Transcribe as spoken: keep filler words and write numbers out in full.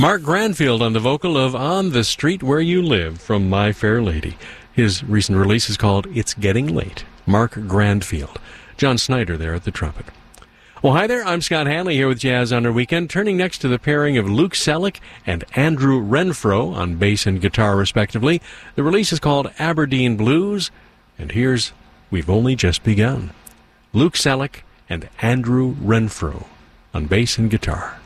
Mark Granfield on the vocal of On the Street Where You Live from My Fair Lady. His recent release is called It's Getting Late. Mark Granfield. John Snyder there at the trumpet. Well, hi there. I'm Scott Hanley here with Jazz on our Weekend, turning next to the pairing of Luke Selleck and Andrew Renfro on bass and guitar, respectively. The release is called Aberdeen Blues, and here's We've Only Just Begun. Luke Selleck and Andrew Renfro on bass and guitar.